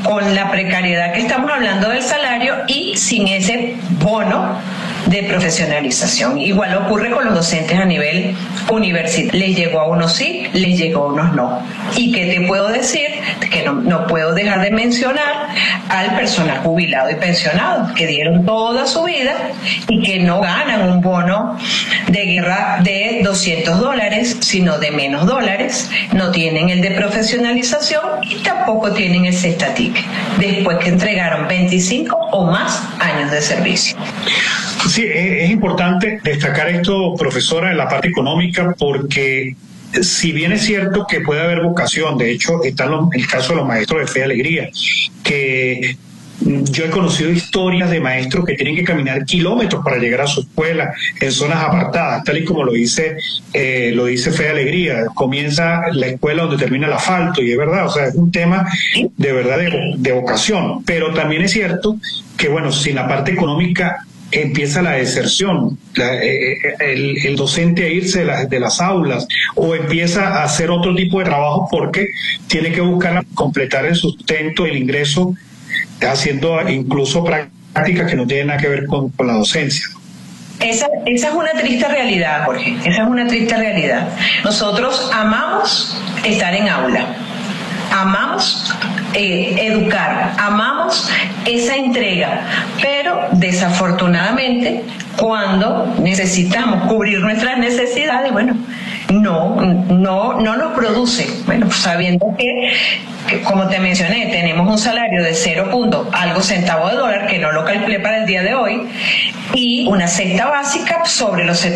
con la precariedad que estamos hablando del salario y sin ese bono de profesionalización. Igual ocurre con los docentes a nivel universitario. Les llegó a unos sí, les llegó a unos no. ¿Y qué te puedo decir? Que no puedo dejar de mencionar al personal jubilado y pensionado, que dieron toda su vida y que no ganan un bono de guerra de $200, sino de menos dólares, no tienen el de profesionalización y tampoco tienen el CESTATIC, después que entregaron 25 o más años de servicio. Sí, es importante destacar esto, profesora, en la parte económica, porque si bien es cierto que puede haber vocación, de hecho está el caso de los maestros de Fe y Alegría, que yo he conocido historias de maestros que tienen que caminar kilómetros para llegar a su escuela en zonas apartadas, tal y como lo dice Fe y Alegría. Comienza la escuela donde termina el asfalto, y es verdad, o sea, es un tema de verdad de vocación, pero también es cierto que, bueno, sin la parte económica empieza la deserción, el docente a irse de las aulas, o empieza a hacer otro tipo de trabajo porque tiene que buscar completar el sustento, el ingreso, haciendo incluso prácticas que no tienen nada que ver con la docencia. Esa es una triste realidad, Jorge, esa es una triste realidad. Nosotros amamos estar en aula, amamos educar, amamos esa entrega, pero desafortunadamente cuando necesitamos cubrir nuestras necesidades, bueno, no nos produce. Bueno, sabiendo que, como te mencioné, tenemos un salario de 0 algo centavo de dólar, que no lo calculé para el día de hoy, y una cesta básica sobre los